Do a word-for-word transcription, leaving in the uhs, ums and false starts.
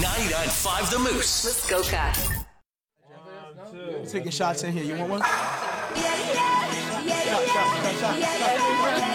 ninety-nine point five The Moose. Muskoka. Taking shots in here. You want one? Yeah, yeah, yeah, yeah, yeah, yeah, yeah, yeah.